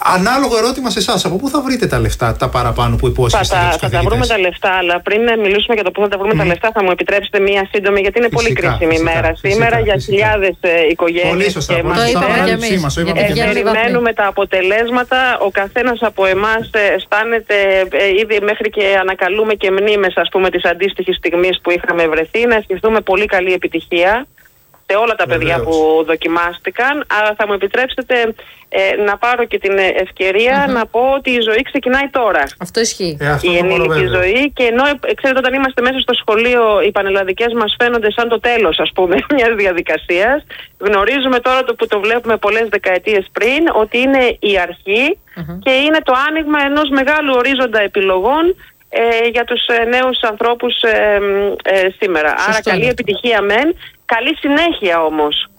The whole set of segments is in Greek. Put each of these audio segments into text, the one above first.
Ανάλογο ερώτημα σε εσάς. Από πού θα βρείτε τα λεφτά, τα παραπάνω που υπόσχεστε? Θα τα βρούμε τα λεφτά, αλλά πριν μιλήσουμε για το πού θα τα βρούμε τα λεφτά, θα μου επιτρέψετε μία σύντομη, γιατί είναι πολύ κρίσιμη ημέρα σήμερα για χιλιάδες οικογένειες και μαθητές. Περιμένουμε τα αποτελέσματα. Ο καθένας από εμάς αισθάνεται ήδη, μέχρι και ανακαλούμε και μνήμες, ας πούμε, της αντίστοιχης στιγμής που είχαμε βρεθεί. Να ευχηθούμε πολύ καλή επιτυχία σε όλα τα παιδιά που δοκιμάστηκαν. Αλλά θα μου επιτρέψετε να πάρω και την ευκαιρία να πω ότι η ζωή ξεκινάει τώρα. Αυτό ισχύει. Η ενήλικη ζωή. Και ενώ, ξέρετε, όταν είμαστε μέσα στο σχολείο, οι πανελλαδικές μας φαίνονται σαν το τέλος, ας πούμε, μιας διαδικασίας. Γνωρίζουμε τώρα που το βλέπουμε πολλές δεκαετίες πριν, ότι είναι η αρχή και είναι το άνοιγμα ενός μεγάλου ορίζοντα επιλογών για τους νέους ανθρώπους σήμερα. Άρα καλή επιτυχία μεν, καλή συνέχεια όμως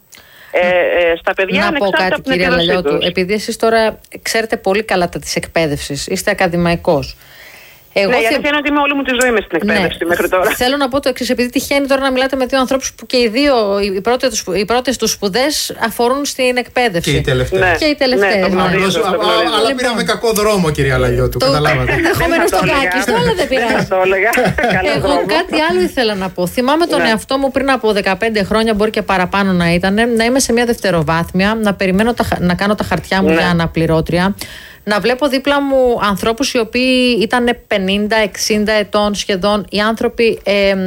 στα παιδιά. Να πω κάτι, κυρία Λαλιώτου, επειδή εσείς τώρα ξέρετε πολύ καλά τα της εκπαίδευσης, είστε ακαδημαϊκός. Η αλήθεια είναι ότι είμαι όλη μου τη ζωή μες στην εκπαίδευση μέχρι τώρα. Θέλω να πω το εξής, επειδή τυχαίνει τώρα να μιλάτε με δύο ανθρώπους που και οι δύο, οι πρώτες τους σπουδές αφορούν στην εκπαίδευση. Και οι τελευταίες. Και οι τελευταίες. Αλλά πήραμε κακό δρόμο, κυρία Λαλιώτου, καταλάβατε. Ενδεχομένως τον κάκιστο, αλλά δεν πειράζει. Εγώ κάτι άλλο ήθελα να πω. Θυμάμαι τον εαυτό μου πριν από 15 χρόνια, μπορεί και παραπάνω να ήταν, να είμαι σε μια δευτεροβάθμια, να περιμένω να κάνω τα χαρτιά μου για αναπληρώτρια. Να βλέπω δίπλα μου ανθρώπους οι οποίοι ήταν 50-60 ετών σχεδόν. Οι άνθρωποι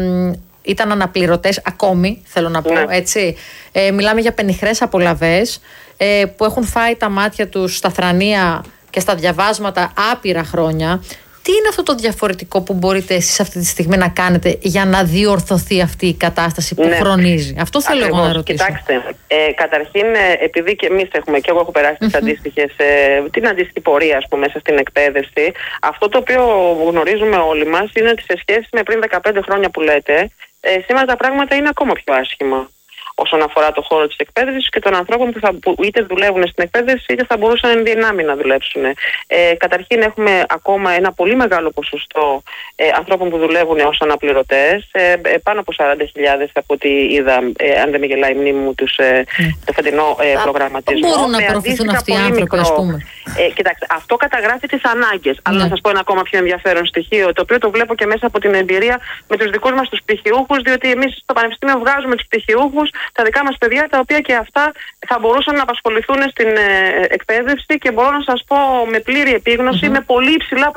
ήταν αναπληρωτές ακόμη, θέλω να πω, έτσι. Μιλάμε για πενιχρές απολαβές που έχουν φάει τα μάτια τους στα θρανία και στα διαβάσματα άπειρα χρόνια. Τι είναι αυτό το διαφορετικό που μπορείτε εσείς αυτή τη στιγμή να κάνετε για να διορθωθεί αυτή η κατάσταση που χρονίζει? Αυτό θέλω εγώ να ρωτήσω. Κοιτάξτε, καταρχήν, επειδή και εμείς έχουμε, και εγώ έχω περάσει την αντίστοιχη πορεία, ας πούμε, μέσα στην εκπαίδευση, αυτό το οποίο γνωρίζουμε όλοι μας είναι ότι σε σχέση με πριν 15 χρόνια που λέτε, σήμερα τα πράγματα είναι ακόμα πιο άσχημα όσον αφορά το χώρο της εκπαίδευσης και των ανθρώπων που είτε δουλεύουν στην εκπαίδευση είτε θα μπορούσαν εν δυνάμει να δουλέψουν. Καταρχήν έχουμε ακόμα ένα πολύ μεγάλο ποσοστό ανθρώπων που δουλεύουν ως αναπληρωτές, πάνω από 40.000 από ό,τι είδα, αν δεν με γελάει η μνήμη μου, το φετινό προγραμματισμό. Μπορούν να προωθηθούν αυτοί οι άνθρωποι, ας πούμε. Κοιτάξτε, αυτό καταγράφει τις ανάγκες. Αλλά να σας πω ένα ακόμα πιο ενδιαφέρον στοιχείο, το οποίο το βλέπω και μέσα από την εμπειρία με τους δικούς μας τους πτυχιούχους, διότι εμείς στο Πανεπιστήμιο βγάζουμε τους πτυχιούχους, τα δικά μας παιδιά, τα οποία και αυτά θα μπορούσαν να απασχοληθούν στην εκπαίδευση, και μπορώ να σας πω με πλήρη επίγνωση, με πολύ υψηλά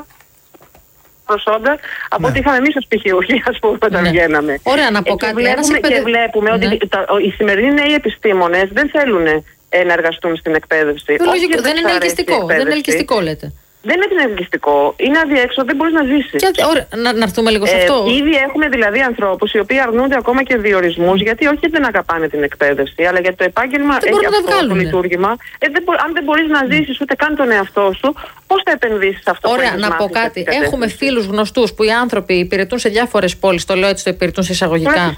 προσόντα από ό,τι είχαμε εμείς ως πτυχιούχοι, ας πούμε, όταν βγαίναμε. Ωραία, να πω κάτι. Και βλέπουμε ότι οι σημερινοί νέοι επιστήμονες δεν θέλουν να εργαστούν στην εκπαίδευση. Δεν είναι ελκυστικό. Δεν είναι ελκυστικό, λέτε. Δεν είναι ελκυστικό. Είναι αδιέξοδο, δεν μπορείς να ζήσεις. Να έρθουμε λίγο σε αυτό. Ήδη έχουμε δηλαδή ανθρώπους οι οποίοι αρνούνται ακόμα και διορισμούς, γιατί όχι δεν αγαπάνε την εκπαίδευση, αλλά γιατί το επάγγελμα έχει αυτό το λειτουργήμα. Αν δεν μπορείς να ζήσεις ούτε καν τον εαυτό σου, πώς θα επενδύσεις αυτό που έχεις μάθει? Να πω κάτι. Έχουμε φίλους γνωστούς που οι άνθρωποι υπηρετούν σε διάφορες πόλεις, το λέω έτσι, το υπηρετούν σε εισαγωγικά,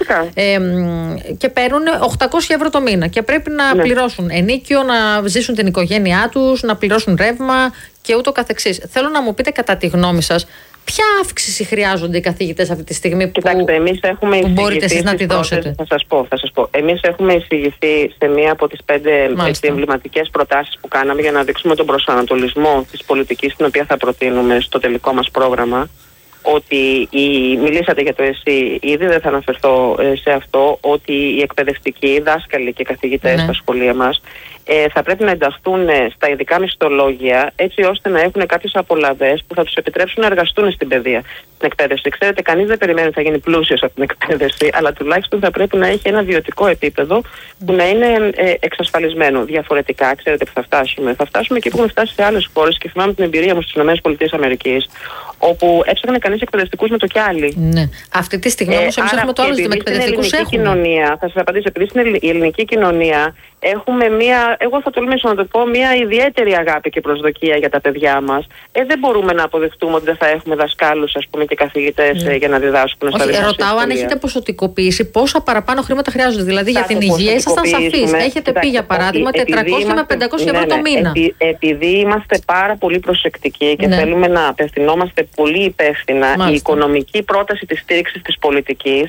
και παίρνουν 800 ευρώ το μήνα και πρέπει να πληρώσουν ενίκιο, να ζήσουν την οικογένειά τους, να πληρώσουν ρεύμα και ούτω καθεξής. Θέλω να μου πείτε κατά τη γνώμη σας, ποια αύξηση χρειάζονται οι καθηγητές αυτή τη στιγμή που μπορείτε εσείς να τη δώσετε? Θα σας πω. Εμείς έχουμε εισηγηθεί σε μία από τις 5 εμβληματικές προτάσεις που κάναμε για να δείξουμε τον προσανατολισμό της πολιτικής την οποία θα προτείνουμε στο τελικό μας πρόγραμμα. Ότι μιλήσατε για το ΕΣΥ, ήδη δεν θα αναφερθώ σε αυτό, ότι οι εκπαιδευτικοί, οι δάσκαλοι και καθηγητές στα σχολεία μας θα πρέπει να ενταχθούν στα ειδικά μισθολόγια, έτσι ώστε να έχουν κάποιες απολαβές που θα τους επιτρέψουν να εργαστούν στην παιδεία, στην εκπαίδευση. Ξέρετε, κανείς δεν περιμένει ότι θα γίνει πλούσιος από την εκπαίδευση, αλλά τουλάχιστον θα πρέπει να έχει ένα βιωτικό επίπεδο που να είναι εξασφαλισμένο. Διαφορετικά, ξέρετε που θα φτάσουμε? Θα φτάσουμε και που έχουμε φτάσει σε άλλες χώρες, και θυμάμαι την εμπειρία μου στις ΗΠΑ, όπου έψαχνε κανείς εκπαιδευτικούς με το κιάλι. Ναι. Αυτή τη στιγμή όμως εμείς έχουμε το άλλο ζήτημα. Εκπαιδευτικούς έχουμε. Θα σας απαντήσω, επειδή στην ελληνική κοινωνία έχουμε εγώ θα τολμήσω να το πω, μια ιδιαίτερη αγάπη και προσδοκία για τα παιδιά μας. Δεν μπορούμε να αποδεχτούμε ότι δεν θα έχουμε δασκάλους, ας πούμε, και καθηγητές για να διδάσκουν στα δημόσια σχολεία. Ρωτάω αν έχετε ποσοτικοποιήσει πόσα παραπάνω χρήματα χρειάζονται. Δηλαδή για την υγεία ήσασταν σαφείς. Έχετε πει για παράδειγμα 400 με 500 ευρώ το μήνα. Επειδή είμαστε πάρα πολύ προσεκτικοί και θέλουμε να απευθυνόμαστε πολύ υπεύθυνα, η οικονομική πρόταση της στήριξης της πολιτικής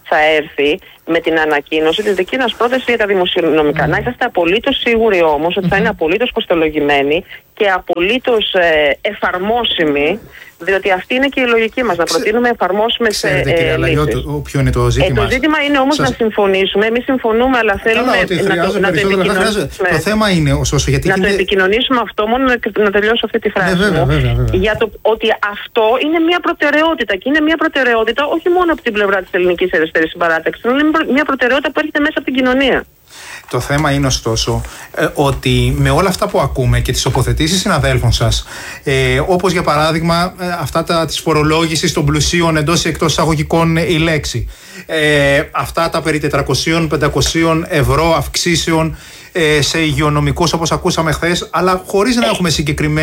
θα έρθει με την ανακοίνωση της δική μας πρόταση για τα δημοσιονομικά. Να είσαστε απολύτως σίγουροι όμως ότι θα είναι απολύτως κοστολογημένοι και απολύτως εφαρμόσιμοι, διότι αυτή είναι και η λογική μας, να προτείνουμε εφαρμόσιμες λύσεις. Ποιο είναι το ζήτημα? Το ζήτημα είναι όμως να συμφωνήσουμε. Εμείς συμφωνούμε, αλλά θέλουμε να το επικοινωνήσουμε. Το θέμα είναι ωστόσο γιατί να το επικοινωνήσουμε αυτό, μόνο να τελειώσω αυτή τη φράση μου. Για το ότι αυτό είναι μια προτεραιότητα και είναι μια προτεραιότητα όχι μόνο από την πλευρά της Ελληνικής Αριστερής Συμπαράταξης, αλλά είναι μια προτεραιότητα που έρχεται μέσα από την κοινωνία. Το θέμα είναι ωστόσο ότι με όλα αυτά που ακούμε και τις τοποθετήσεις συναδέλφων σας, όπως για παράδειγμα αυτά της φορολόγησης των πλουσίων εντός ή εκτός εισαγωγικών η λέξη, αυτά τα περί 400-500 ευρώ αυξήσεων σε υγειονομικούς όπως ακούσαμε χθες, αλλά χωρίς να έχουμε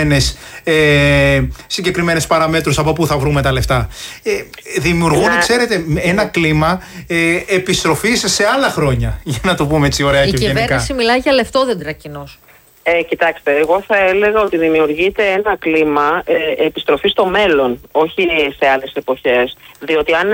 συγκεκριμένες παραμέτρους από πού θα βρούμε τα λεφτά. Δημιουργούν, ξέρετε, ένα κλίμα επιστροφής σε άλλα χρόνια, για να το πούμε έτσι ωραία και ευγενικά. Η κυβέρνηση μιλάει για λεφτόδεντρα κοινώς. Κοιτάξτε, εγώ θα έλεγα ότι δημιουργείται ένα κλίμα επιστροφής στο μέλλον, όχι σε άλλες εποχές. Διότι αν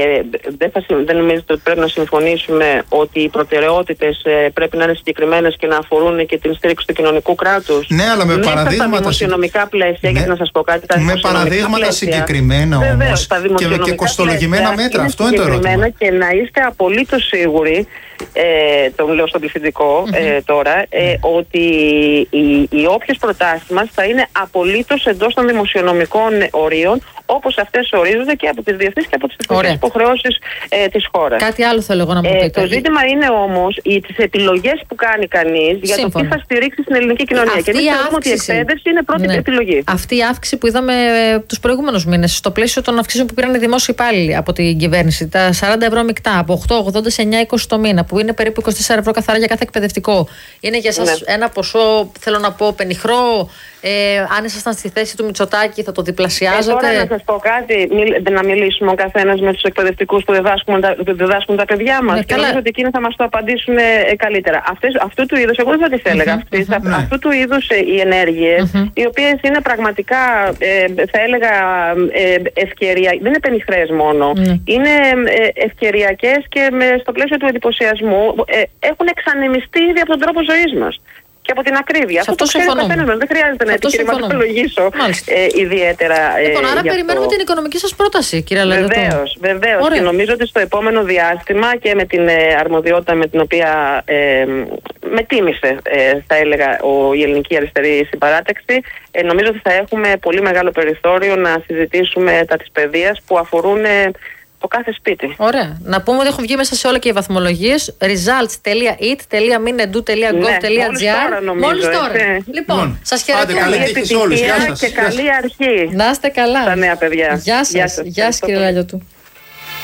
δεν νομίζετε ότι πρέπει να συμφωνήσουμε ότι οι προτεραιότητες πρέπει να είναι συγκεκριμένες και να αφορούν και την στήριξη του κοινωνικού κράτους. Ναι, αλλά με παραδείγματα. Στα δημοσιονομικά πλαίσια, γιατί να σας πω κάτι. Με παραδείγματα συγκεκριμένα όμως. Και κοστολογημένα μέτρα. Αυτό είναι το ερώτημα. Και να είστε απολύτως σίγουροι, το λέω στον πληθυντικό τώρα, ότι οι όποιες προτάσεις μας θα είναι απολύτως εντός των δημοσιονομικών ορίων, όπως αυτές ορίζονται και από τις διεθνείς και από τις εθνικές υποχρεώσεις της χώρας. Κάτι άλλο θέλω εγώ να μου πείτε. Το ζήτημα είναι όμως τις επιλογές που κάνει κανείς για το τι θα στηρίξει στην ελληνική κοινωνία. Και εμείς θεωρούμε ότι η εκπαίδευση είναι πρώτη επιλογή. Αυτή η αύξηση που είδαμε τους προηγούμενους μήνες, στο πλαίσιο των αυξήσεων που πήραν οι δημόσιοι υπάλληλοι από την κυβέρνηση, τα 40 ευρώ μεικτά, από 8,80 σε 9,20 το μήνα, που είναι περίπου 24 ευρώ καθαρά για κάθε εκπαιδευτικό. Είναι για εσάς ένα ποσό, θέλω να πω, πενιχρό? Αν ήσασταν στη θέση του Μητσοτάκη, θα το διπλασιάζατε? Τώρα να σας πω κάτι, να μιλήσουμε ο καθένας με τους εκπαιδευτικούς που διδάσκουν τα παιδιά μας. Και νομίζω ότι εκείνοι θα μας το απαντήσουν καλύτερα. Αυτού του είδους, εγώ δεν θα τις έλεγα αυτού του είδους οι ενέργειες, οι οποίες είναι πραγματικά, θα έλεγα, ευκαιρία, δεν είναι πενιχρές μόνο, είναι ευκαιριακές και στο πλαίσιο του εντυπωσιασμού έχουν εξανεμιστεί ήδη από τον τρόπο ζωής μας. Και από την ακρίβεια. Αυτό το ξέρει ο καθένας μας. Δεν χρειάζεται να επιχειρηματολογήσω ιδιαίτερα. Λοιπόν, άρα περιμένουμε την οικονομική σας πρόταση, κύριε Λαγιωτού. Βεβαίως. Και νομίζω ότι στο επόμενο διάστημα και με την αρμοδιότητα με την οποία με τίμησε, θα έλεγα, η Ελληνική Αριστερή Συμπαράταξη, νομίζω ότι θα έχουμε πολύ μεγάλο περιθώριο να συζητήσουμε τα της παιδείας που αφορούν το κάθε σπίτι. Ωραία. Να πούμε ότι έχουν βγει μέσα σε όλα και οι βαθμολογίες. results.it.gov.gr. Μόλις τώρα. Λοιπόν, σας χαιρετώ. Καλή επιτυχία και καλή αρχή. Να είστε καλά. Τα νέα παιδιά. Γεια σας. Γεια σας, κύριε Λαγιωτού.